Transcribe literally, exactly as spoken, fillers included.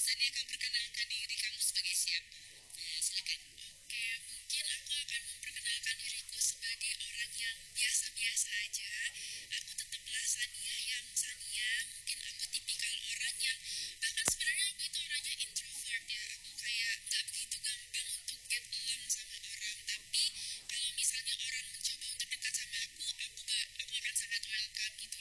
Sania akan perkenalkan diri kamu sebagai siapa? Eh, silakan. Oke, mungkin aku akan memperkenalkan diriku sebagai orang yang biasa-biasa aja. Aku tetaplah Sania yang Sania. Mungkin aku tipe